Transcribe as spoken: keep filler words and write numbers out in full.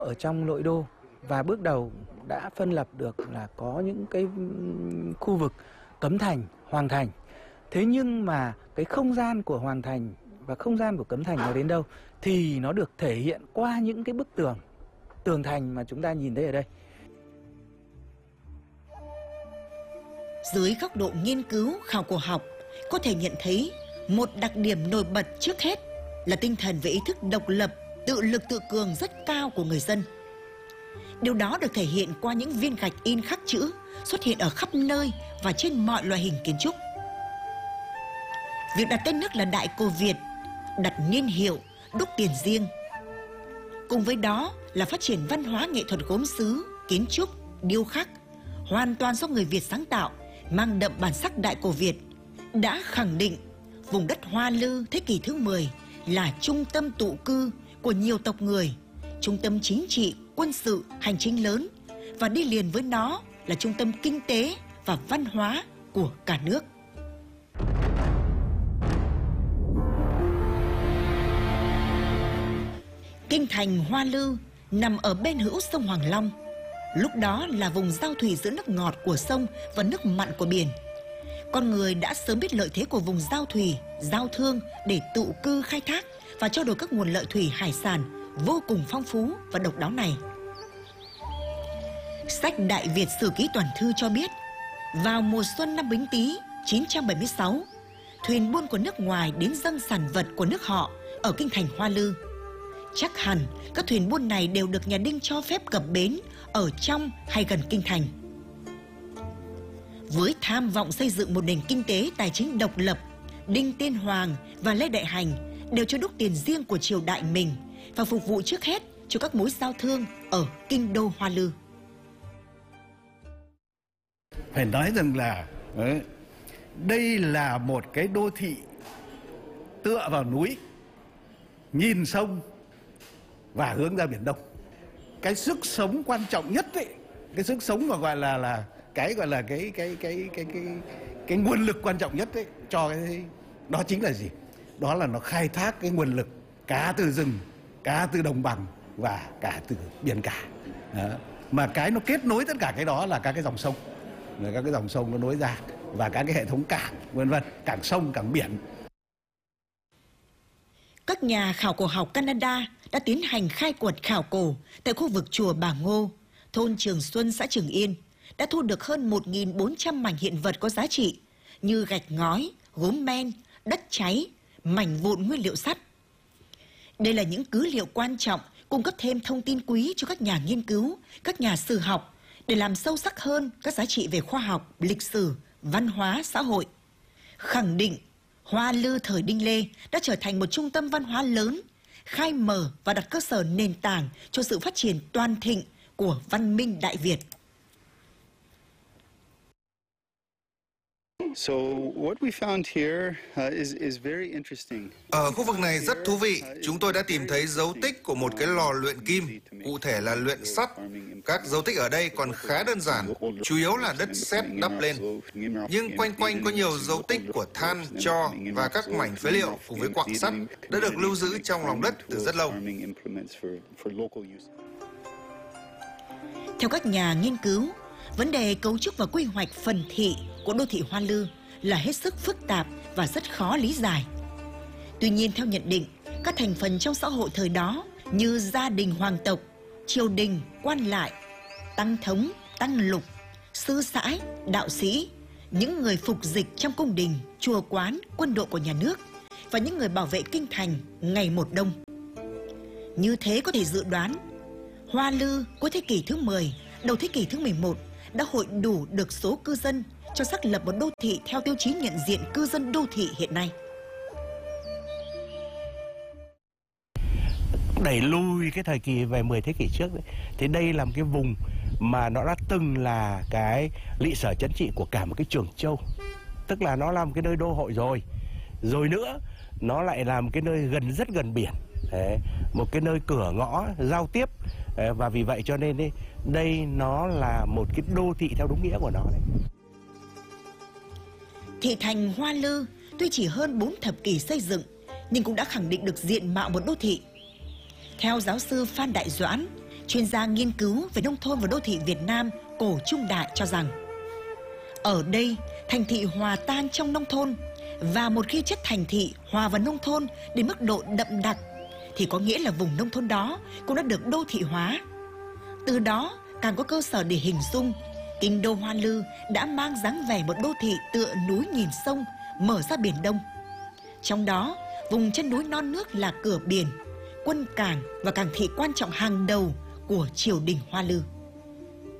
Ở trong nội đô và bước đầu đã phân lập được là có những cái khu vực Cấm Thành, Hoàng Thành. Thế nhưng mà cái không gian của Hoàng Thành và không gian của Cấm Thành nó đến đâu thì nó được thể hiện qua những cái bức tường, tường thành mà chúng ta nhìn thấy ở đây. Dưới góc độ nghiên cứu khảo cổ học, có thể nhận thấy một đặc điểm nổi bật trước hết là tinh thần về ý thức độc lập, tự lực tự cường rất cao của người dân. Điều đó được thể hiện qua những viên gạch in khắc chữ xuất hiện ở khắp nơi và trên mọi loại hình kiến trúc. Việc đặt tên nước là Đại Cổ Việt, đặt niên hiệu, đúc tiền riêng. Cùng với đó là phát triển văn hóa nghệ thuật gốm sứ, kiến trúc, điêu khắc, hoàn toàn do người Việt sáng tạo, mang đậm bản sắc Đại Cổ Việt, đã khẳng định vùng đất Hoa Lư thế kỷ thứ mười là trung tâm tụ cư của nhiều tộc người, trung tâm chính trị, quân sự, hành chính lớn, và đi liền với nó là trung tâm kinh tế và văn hóa của cả nước. Kinh thành Hoa Lư nằm ở bên hữu sông Hoàng Long. Lúc đó là vùng giao thủy giữa nước ngọt của sông và nước mặn của biển. Con người đã sớm biết lợi thế của vùng giao thủy, giao thương để tụ cư khai thác và trao đổi các nguồn lợi thủy hải sản vô cùng phong phú và độc đáo này. Sách Đại Việt Sử Ký Toàn Thư cho biết, vào mùa xuân năm Bính Tý chín trăm bảy mươi sáu, thuyền buôn của nước ngoài đến dâng sản vật của nước họ ở kinh thành Hoa Lư. Chắc hẳn các thuyền buôn này đều được nhà Đinh cho phép cập bến ở trong hay gần kinh thành. Với tham vọng xây dựng một nền kinh tế tài chính độc lập, Đinh Tiên Hoàng và Lê Đại Hành đều cho đúc tiền riêng của triều đại mình và phục vụ trước hết cho các mối giao thương ở kinh đô Hoa Lư. Phải nói rằng là đấy, đây là một cái đô thị tựa vào núi, nhìn sông và hướng ra Biển Đông. Cái sức sống quan trọng nhất ấy, cái sức sống mà gọi là là cái gọi là cái cái cái cái cái cái nguồn lực quan trọng nhất ấy cho cái đó chính là gì? Đó là nó khai thác cái nguồn lực cả từ rừng, cả từ đồng bằng và cả từ biển cả. Đó. Mà cái nó kết nối tất cả cái đó là các cái dòng sông, là các cái dòng sông nó nối ra và các cái hệ thống cảng, vân vân, cảng sông, cảng biển. Các nhà khảo cổ học Canada đã tiến hành khai quật khảo cổ tại khu vực chùa Bà Ngô, thôn Trường Xuân, xã Trường Yên, đã thu được hơn một nghìn bốn trăm mảnh hiện vật có giá trị như gạch ngói, gốm men, đất cháy, mảnh vụn nguyên liệu sắt. Đây là những cứ liệu quan trọng cung cấp thêm thông tin quý cho các nhà nghiên cứu, các nhà sử học để làm sâu sắc hơn các giá trị về khoa học, lịch sử, văn hóa, xã hội. Khẳng định Hoa Lư thời Đinh Lê đã trở thành một trung tâm văn hóa lớn, khai mở và đặt cơ sở nền tảng cho sự phát triển toàn thịnh của văn minh Đại Việt. Ở khu vực này rất thú vị, chúng tôi đã tìm thấy dấu tích của một cái lò luyện kim, cụ thể là luyện sắt. Các dấu tích ở đây còn khá đơn giản, chủ yếu là đất sét đắp lên. Nhưng quanh quanh có nhiều dấu tích của than, tro và các mảnh phế liệu cùng với quặng sắt đã được lưu giữ trong lòng đất từ rất lâu. Theo các nhà nghiên cứu, vấn đề cấu trúc và quy hoạch phần thị của đô thị Hoa Lư là hết sức phức tạp và rất khó lý giải. Tuy nhiên, theo nhận định, các thành phần trong xã hội thời đó như gia đình hoàng tộc, triều đình, quan lại, tăng thống, tăng lục, sư sãi, đạo sĩ, những người phục dịch trong cung đình, chùa quán, quân đội của nhà nước và những người bảo vệ kinh thành ngày một đông. Như thế có thể dự đoán, Hoa Lư cuối thế kỷ thứ mười, đầu thế kỷ thứ mười một đã hội đủ được số cư dân cho xác lập một đô thị theo tiêu chí nhận diện cư dân đô thị hiện nay. Đẩy lùi cái thời kỳ về mười thế kỷ trước đấy, thì đây là một cái vùng mà nó đã từng là cái lỵ sở trấn trị của cả một cái Trường Châu. Tức là nó là một cái nơi đô hội rồi. Rồi nữa, nó lại là một cái nơi gần rất gần biển. Đấy, một cái nơi cửa ngõ giao tiếp. Đấy, và vì vậy cho nên đây, đây nó là một cái đô thị theo đúng nghĩa của nó đấy. Thị thành Hoa Lư tuy chỉ hơn bốn thập kỷ xây dựng nhưng cũng đã khẳng định được diện mạo một đô thị. Theo giáo sư Phan Đại Doãn, chuyên gia nghiên cứu về nông thôn và đô thị Việt Nam Cổ Trung Đại cho rằng ở đây thành thị hòa tan trong nông thôn, và một khi chất thành thị hòa vào nông thôn đến mức độ đậm đặc thì có nghĩa là vùng nông thôn đó cũng đã được đô thị hóa. Từ đó càng có cơ sở để hình dung kinh đô Hoa Lư đã mang dáng vẻ một đô thị tựa núi nhìn sông mở ra biển Đông. Trong đó, vùng chân núi non nước là cửa biển, quân cảng và cảng thị quan trọng hàng đầu của triều đình Hoa Lư.